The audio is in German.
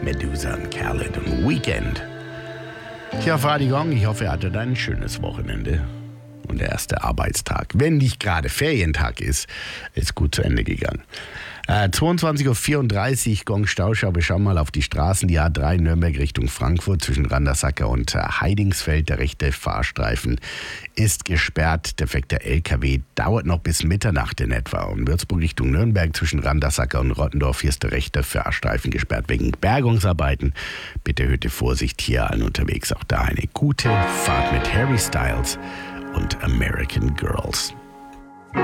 Medusa und Khaled und Weekend. Tja, Fadi Gong, ich hoffe, ihr hattet ein schönes Wochenende. Und der erste Arbeitstag, wenn nicht gerade Ferientag ist gut zu Ende gegangen. 22.34 Uhr, Gong Stauschau. Wir schauen mal auf die Straßen. Die A3 Nürnberg Richtung Frankfurt zwischen Randersacker und Heidingsfeld. Der rechte Fahrstreifen ist gesperrt. Defekter LKW dauert noch bis Mitternacht in etwa. Und Würzburg Richtung Nürnberg zwischen Randersacker und Rottendorf. Hier ist der rechte Fahrstreifen gesperrt wegen Bergungsarbeiten. Bitte erhöhte Vorsicht hier allen unterwegs. Auch da eine gute Fahrt mit Harry Styles und American Girls.